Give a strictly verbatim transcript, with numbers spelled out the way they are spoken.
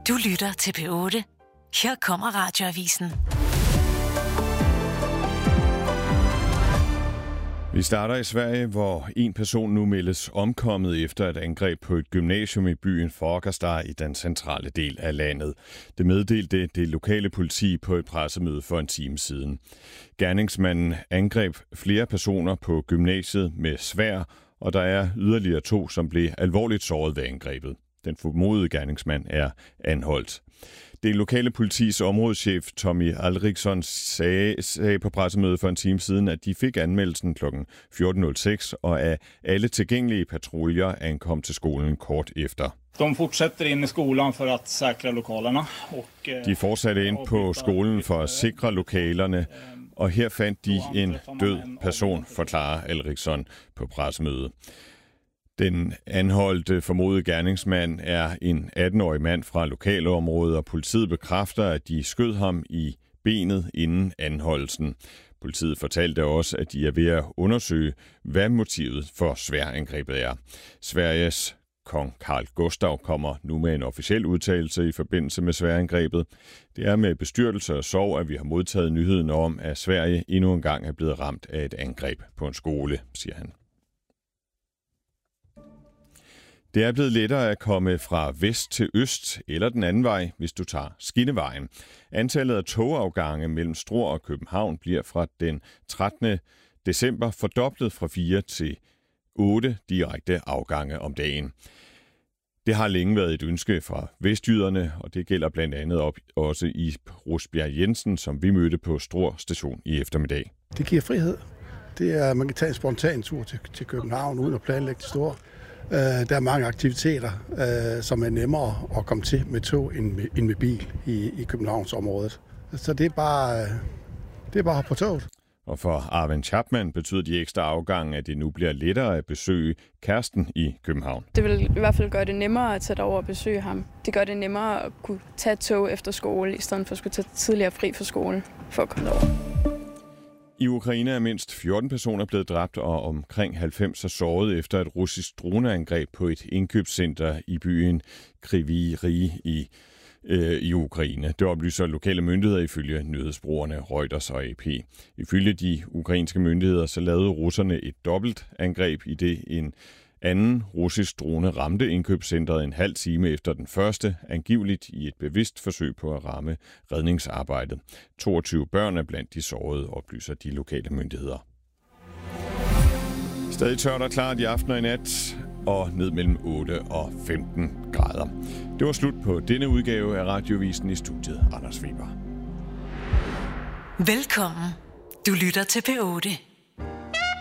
Du lytter til P otte. Her kommer Radioavisen. Vi starter i Sverige, hvor en person nu meldes omkommet efter et angreb på et gymnasium i byen Fagersta i den centrale del af landet. Det meddelte det lokale politi på et pressemøde for en time siden. Gerningsmanden angreb flere personer på gymnasiet med sværd, og der er yderligere to, som blev alvorligt såret ved angrebet. Den formodede gerningsmand er anholdt. Det lokale politis områdeschef Tommy Alriksson sagde, sagde på pressemødet for en time siden, at de fik anmeldelsen kl. fjorten nul seks, og at alle tilgængelige patruljer ankom til skolen kort efter. De fortsætter ind i skolen for at sikre lokalerne. Og, de fortsatte ind på skolen for at sikre lokalerne, og her fandt de en død person, forklarer Alriksson på pressemødet. Den anholdte formodede gerningsmand er en atten-årig mand fra lokalområdet, og politiet bekræfter, at de skød ham i benet inden anholdelsen. Politiet fortalte også, at de er ved at undersøge, hvad motivet for sværangrebet er. Sveriges kong Carl Gustaf kommer nu med en officiel udtalelse i forbindelse med sværangrebet. Det er med bestyrtelse og sorg, at vi har modtaget nyheden om, at Sverige endnu en gang er blevet ramt af et angreb på en skole, siger han. Det er blevet lettere at komme fra vest til øst eller den anden vej, hvis du tager skinnevejen. Antallet af togafgange mellem Struer og København bliver fra den trettende december fordoblet fra fire til otte direkte afgange om dagen. Det har længe været et ønske fra vestjyderne, og det gælder blandt andet op også i Rosbjerg Jensen, som vi mødte på Struer station i eftermiddag. Det giver frihed. Det er, man kan tage en spontan tur til, til København uden at planlægge det store. Uh, der er mange aktiviteter, uh, som er nemmere at komme til med tog end med, end med bil i, i Københavnsområdet. Så det er bare, uh, det er bare på toget. Og for Arvind Chapman betyder de ekstra afgange, at det nu bliver lettere at besøge kæresten i København. Det vil i hvert fald gøre det nemmere at tage over og besøge ham. Det gør det nemmere at kunne tage tog efter skole, i stedet for at skulle tage tidligere fri fra skolen for at komme derover. I Ukraine er mindst fjorten personer blevet dræbt, og omkring halvfems er såret efter et russisk droneangreb på et indkøbscenter i byen Kryvyi Rih i, øh, i Ukraine. Det oplyser lokale myndigheder ifølge nyhedsbrugerne Reuters og A P. Ifølge de ukrainske myndigheder så lavede russerne et dobbelt angreb, i det en anden russisk drone ramte indkøbscentret en halv time efter den første, angiveligt i et bevidst forsøg på at ramme redningsarbejdet. toogtyve børn er blandt de sårede, oplyser de lokale myndigheder. Stadig tørt og klart i aften og i nat, og ned mellem otte og femten grader. Det var slut på denne udgave af Radioavisen. I studiet Anders Weber. Velkommen. Du lytter til P otte.